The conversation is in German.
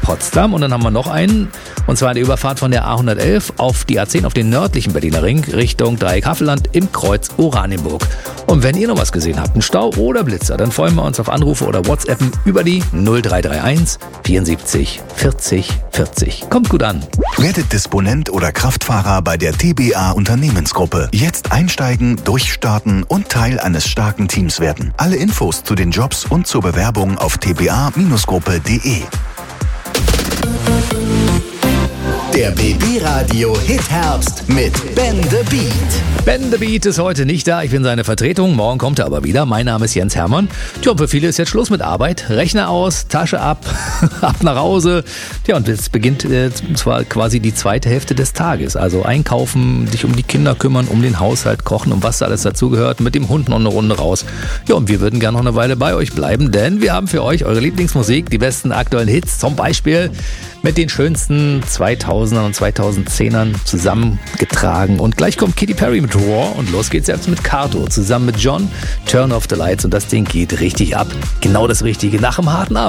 Potsdam. Und dann haben wir noch einen, und zwar eine Überfahrt von der A111 auf die A10 auf den nördlichen Berliner Ring Richtung Dreieck-Havelland im Kreuz Oranienburg. Und wenn ihr noch was gesehen habt, einen Stau oder Blitzer, dann freuen wir uns auf Anrufe oder WhatsAppen über die 0331 74 40 40. Kommt gut an. Werdet Disponent oder Kraftfahrer bei der TBA Unternehmensgruppe. Jetzt einsteigen, durchstarten und Teil eines starken Teams werden. Alle Infos zu den Jobs und zur Bewerbung auf tba-gruppe.de. Der BB-Radio Hit Herbst mit Ben the Beat. Ben the Beat ist heute nicht da, ich bin seine Vertretung, morgen kommt er aber wieder. Mein Name ist Jens Hermann. Tja, und für viele ist jetzt Schluss mit Arbeit. Rechner aus, Tasche ab, ab nach Hause. Tja, und jetzt beginnt zwar quasi die zweite Hälfte des Tages. Also einkaufen, sich um die Kinder kümmern, um den Haushalt, kochen, um was da alles dazugehört, mit dem Hund noch eine Runde raus. Ja, und wir würden gerne noch eine Weile bei euch bleiben, denn wir haben für euch eure Lieblingsmusik, die besten aktuellen Hits, zum Beispiel mit den schönsten 2000ern und 2010ern zusammengetragen. Und gleich kommt Katy Perry mit Raw und los geht's jetzt mit Kato zusammen mit John. Turn off the lights und das Ding geht richtig ab. Genau das Richtige nach dem harten Abend.